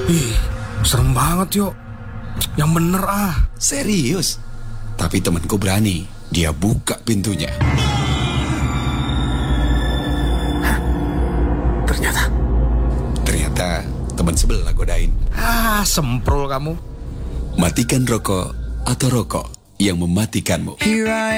Ih, serem banget yuk. Yang bener ah. Serius? Tapi temanku berani. Dia buka pintunya. Ternyata teman sebelah godain. Ah, semprol kamu. Matikan rokok atau rokok yang mematikanmu.